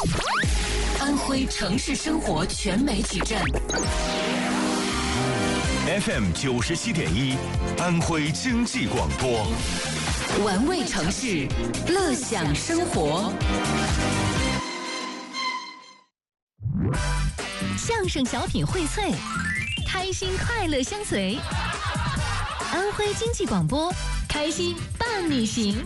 安徽城市生活全媒体站 FM 97.1，安徽经济广播， 玩味城市，乐享生活。 相声小品荟萃，开心快乐相随。安徽经济广播，开心伴你行。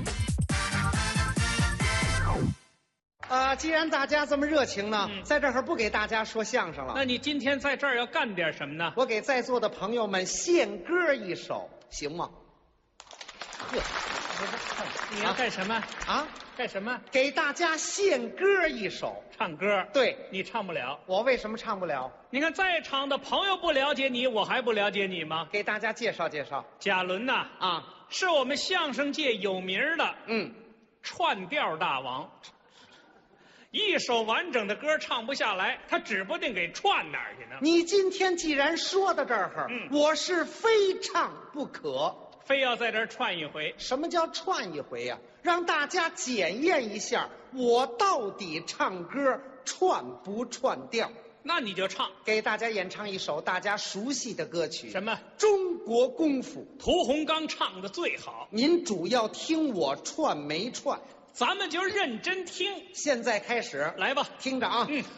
既然大家这么热情呢，在这儿不给大家说相声了。 那你今天在这儿要干点什么呢？ 我给在座的朋友们献歌一首，行吗？呵， 你要干什么啊？ 干什么？ 给大家献歌一首， 唱歌。 对， 你唱不了。 我为什么唱不了？ 你看在场的朋友不了解你，我还不了解你吗？ 给大家介绍介绍。 贾伦呐，是我们相声界有名的串调大王。一首完整的歌唱不下来，他指不定给串哪儿去呢。 你今天既然说到这儿，我是非唱不可， 非要在这儿串一回。 什么叫串一回呀？让大家检验一下我到底唱歌串不串调。 那你就唱， 给大家演唱一首大家熟悉的歌曲。 什么？ 中国功夫。 屠洪刚唱的最好。 您主要听我串没串？ 咱们就认真听。 现在开始， 来吧， 听着啊。